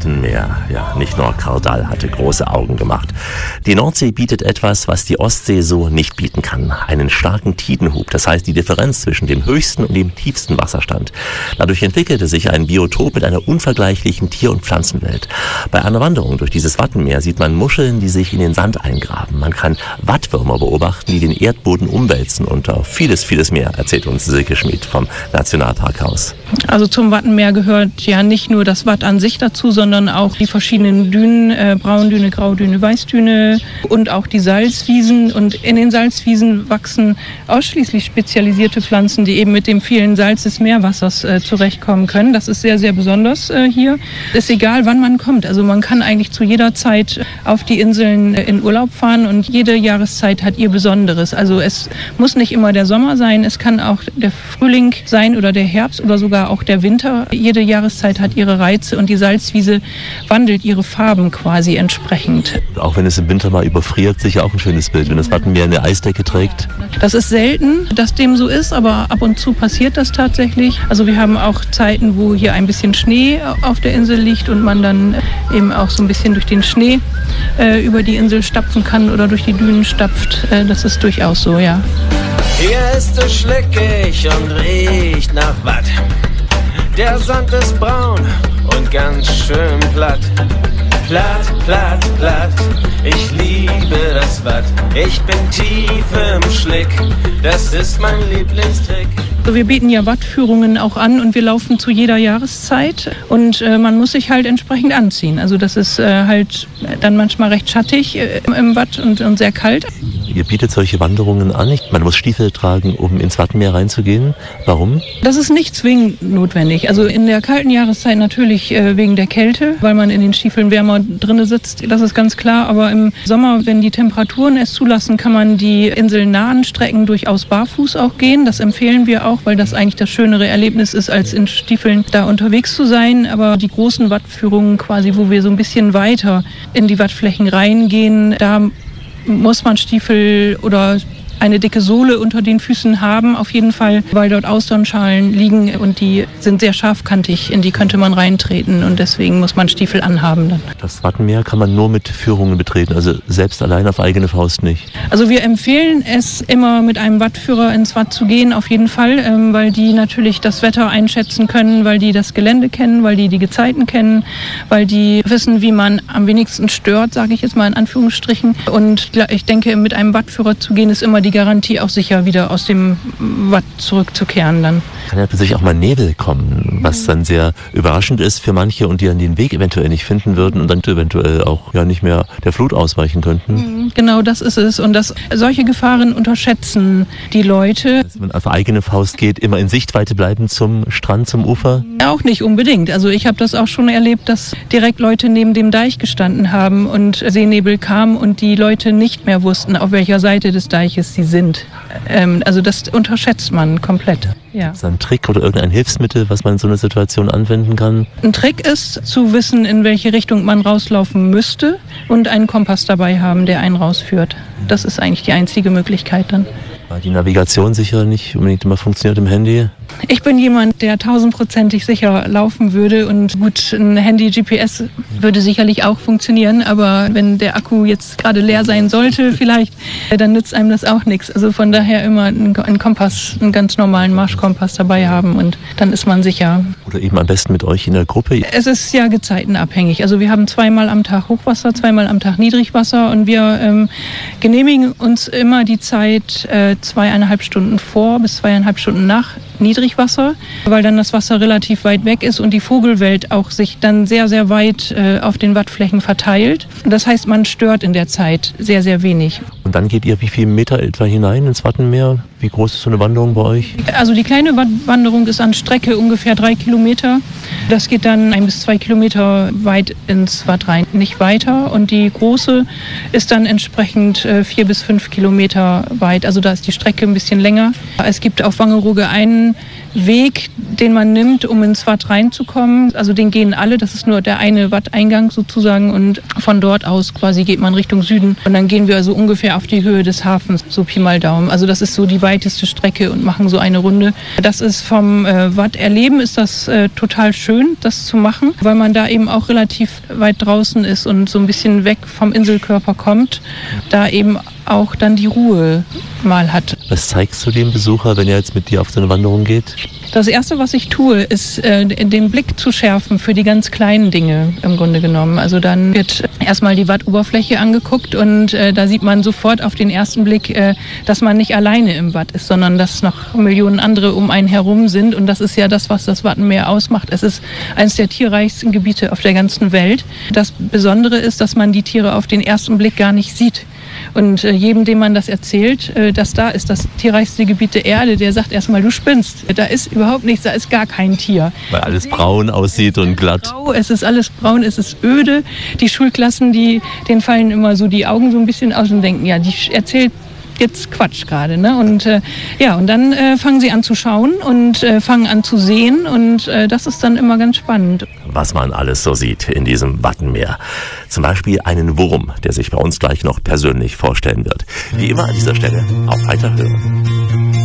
Wattenmeer. Ja, nicht nur Karl Dall hatte große Augen gemacht. Die Nordsee bietet etwas, was die Ostsee so nicht bieten kann. Einen starken Tidenhub, das heißt die Differenz zwischen dem höchsten und dem tiefsten Wasserstand. Dadurch entwickelte sich ein Biotop mit einer unvergleichlichen Tier- und Pflanzenwelt. Bei einer Wanderung durch dieses Wattenmeer sieht man Muscheln, die sich in den Sand eingraben. Man kann Wattwürmer beobachten, die den Erdboden umwälzen und vieles, vieles mehr, erzählt uns Silke Schmid vom Nationalparkhaus. Also zum Wattenmeer gehört ja nicht nur das Watt an sich dazu, sondern auch die verschiedenen Dünen, Braundüne, Graudüne, Weißdüne und auch die Salzwiesen. Und in den Salzwiesen wachsen ausschließlich spezialisierte Pflanzen, die eben mit dem vielen Salz des Meerwassers zurechtkommen können. Das ist sehr, sehr besonders hier. Ist egal, wann man kommt. Also man kann eigentlich zu jeder Zeit auf die Inseln in Urlaub fahren und jede Jahreszeit hat ihr Besonderes. Also es muss nicht immer der Sommer sein, es kann auch der Frühling sein oder der Herbst oder sogar auch der Winter. Jede Jahreszeit hat ihre Reize und die Salzwiese wandelt ihre Farben quasi entsprechend. Auch wenn es im Winter mal überfriert, sicher auch ein schönes Bild, wenn das Wattenmeer eine Eisdecke trägt. Das ist selten, dass dem so ist, aber ab und zu passiert das tatsächlich. Also wir haben auch Zeiten, wo hier ein bisschen Schnee auf der Insel liegt und man dann eben auch so ein bisschen durch den Schnee über die Insel stapfen kann oder durch die Dünen stapft. Das ist durchaus so, ja. Hier ist es schleckig und riecht nach Watt. Der Sand ist braun und ganz schön platt. Platt, platt, platt, ich liebe das Watt. Ich bin tief im Schlick, das ist mein Lieblingstrick. Wir bieten ja Wattführungen auch an und wir laufen zu jeder Jahreszeit und man muss sich halt entsprechend anziehen. Also das ist halt dann manchmal recht schattig im Watt und sehr kalt. Ihr bietet solche Wanderungen an. Man muss Stiefel tragen, um ins Wattenmeer reinzugehen. Warum? Das ist nicht zwingend notwendig. Also in der kalten Jahreszeit natürlich wegen der Kälte, weil man in den Stiefeln wärmer drinne sitzt. Das ist ganz klar. Aber im Sommer, wenn die Temperaturen es zulassen, kann man die inselnahen Strecken durchaus barfuß auch gehen. Das empfehlen wir auch, weil das eigentlich das schönere Erlebnis ist, als in Stiefeln da unterwegs zu sein. Aber die großen Wattführungen quasi, wo wir so ein bisschen weiter in die Wattflächen reingehen, da muss man Stiefel oder eine dicke Sohle unter den Füßen haben, auf jeden Fall, weil dort Austernschalen liegen und die sind sehr scharfkantig, in die könnte man reintreten und deswegen muss man Stiefel anhaben dann. Das Wattenmeer kann man nur mit Führungen betreten, also selbst allein auf eigene Faust nicht? Also wir empfehlen es immer mit einem Wattführer ins Watt zu gehen, auf jeden Fall, weil die natürlich das Wetter einschätzen können, weil die das Gelände kennen, weil die Gezeiten kennen, weil die wissen, wie man am wenigsten stört, sage ich jetzt mal in Anführungsstrichen. Und ich denke, mit einem Wattführer zu gehen ist immer die Garantie, auch sicher wieder aus dem Watt zurückzukehren dann. Kann ja plötzlich auch mal Nebel kommen, was dann sehr überraschend ist für manche und die dann den Weg eventuell nicht finden würden und dann eventuell auch ja nicht mehr der Flut ausweichen könnten. Genau, das ist es. Und solche Gefahren unterschätzen die Leute. Dass man auf eigene Faust geht, immer in Sichtweite bleiben zum Strand, zum Ufer? Auch nicht unbedingt. Also ich habe das auch schon erlebt, dass direkt Leute neben dem Deich gestanden haben und Seenebel kam und die Leute nicht mehr wussten, auf welcher Seite des Deiches sie sind. Also das unterschätzt man komplett. Ja. Ist das ein Trick oder irgendein Hilfsmittel, was man in so einer Situation anwenden kann? Ein Trick ist, zu wissen, in welche Richtung man rauslaufen müsste und einen Kompass dabei haben, der einen rausführt. Das ist eigentlich die einzige Möglichkeit dann. Weil die Navigation sicher nicht unbedingt immer funktioniert im Handy? Ich bin jemand, der 1000%ig sicher laufen würde und gut, ein Handy-GPS würde sicherlich auch funktionieren, aber wenn der Akku jetzt gerade leer sein sollte vielleicht, dann nützt einem das auch nichts. Also von daher immer einen Kompass, einen ganz normalen Marschkompass dabei haben und dann ist man sicher. Oder eben am besten mit euch in der Gruppe? Es ist ja gezeitenabhängig. Also wir haben 2-mal am Tag Hochwasser, 2-mal am Tag Niedrigwasser und wir genehmigen uns immer die Zeit 2,5 Stunden vor bis 2,5 Stunden nach Niedrigwasser, weil dann das Wasser relativ weit weg ist und die Vogelwelt auch sich dann sehr, sehr weit auf den Wattflächen verteilt. Das heißt, man stört in der Zeit sehr, sehr wenig. Und dann geht ihr wie viele Meter etwa hinein ins Wattenmeer? Wie groß ist so eine Wanderung bei euch? Also die kleine Wanderung ist an Strecke ungefähr 3 Kilometer. Das geht dann 1 bis 2 Kilometer weit ins Watt rein, nicht weiter. Und die große ist dann entsprechend 4 bis 5 Kilometer weit. Also da ist die Strecke ein bisschen länger. Es gibt auf Wangerooge einen Weg, den man nimmt, um ins Watt reinzukommen. Also den gehen alle, das ist nur der eine Watteingang sozusagen und von dort aus quasi geht man Richtung Süden und dann gehen wir also ungefähr auf die Höhe des Hafens, so Pi mal Daumen. Also das ist so die weiteste Strecke und machen so eine Runde. Das ist vom Watt erleben, ist das total schön, das zu machen, weil man da eben auch relativ weit draußen ist und so ein bisschen weg vom Inselkörper kommt, da eben auch dann die Ruhe mal hat. Was zeigst du dem Besucher, wenn er jetzt mit dir auf so eine Wanderung geht? Das Erste, was ich tue, ist, den Blick zu schärfen für die ganz kleinen Dinge im Grunde genommen. Also dann wird erstmal die Wattoberfläche angeguckt und da sieht man sofort auf den ersten Blick, dass man nicht alleine im Watt ist, sondern dass noch Millionen andere um einen herum sind. Und das ist ja das, was das Wattenmeer ausmacht. Es ist eines der tierreichsten Gebiete auf der ganzen Welt. Das Besondere ist, dass man die Tiere auf den ersten Blick gar nicht sieht. Und jedem, dem man das erzählt, dass da ist das tierreichste Gebiet der Erde, der sagt erstmal, du spinnst. Da ist überhaupt nichts, da ist gar kein Tier. Weil alles braun aussieht und glatt. Grau, es ist alles braun, es ist öde. Die Schulklassen, denen fallen immer so die Augen so ein bisschen aus und denken, ja, die erzählt jetzt Quatsch gerade, ne? Und und dann fangen sie an zu schauen und fangen an zu sehen und das ist dann immer ganz spannend. Was man alles so sieht in diesem Wattenmeer. Zum Beispiel einen Wurm, der sich bei uns gleich noch persönlich vorstellen wird. Wie immer an dieser Stelle auf Weiterhören.